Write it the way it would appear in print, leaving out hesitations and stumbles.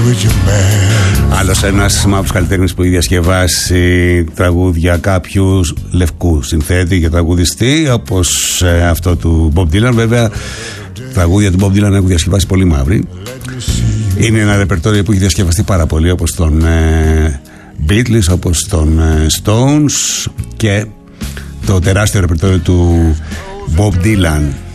Άλλος ένας μαύρος καλλιτέχνης που έχει διασκευάσει τραγούδια κάποιους λευκού συνθέτη και τραγουδιστή, όπως αυτό του Bob Dylan. Βέβαια, τραγούδια του Bob Dylan έχουν διασκευάσει πολύ μαύροι. Είναι ένα ρεπερτόριο που έχει διασκευαστεί πάρα πολύ, όπως τον Beatles, όπως τον Stones, και το τεράστιο ρεπερτόριο του Bob Dylan